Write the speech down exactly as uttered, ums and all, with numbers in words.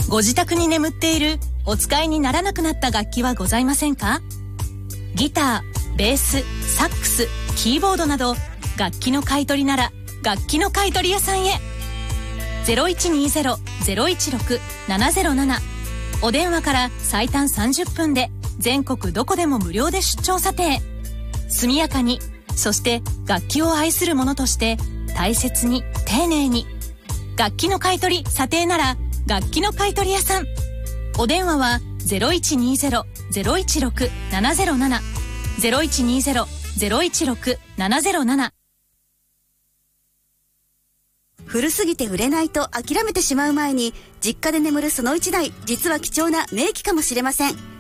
ご自宅に眠っているお使いにならなくなった楽器はございませんか？ギター、ベース、サックス、キーボードなど楽器の買い取りなら楽器の買い取り屋さんへ。 ゼロいちにゼロ ゼロいちろく ななゼロなな お電話から最短さんじゅっぷんで全国どこでも無料で出張査定。速やかに、そして楽器を愛する者として大切に丁寧に。楽器の買い取り査定なら楽器の買い取り屋さん。お電話は ゼロいちにゼロ ゼロいちろく ななゼロなな ゼロいちにゼロ ゼロいちろく ななゼロなな。 古すぎて売れないと諦めてしまう前に、実家で眠るその一台、実は貴重な名機かもしれません。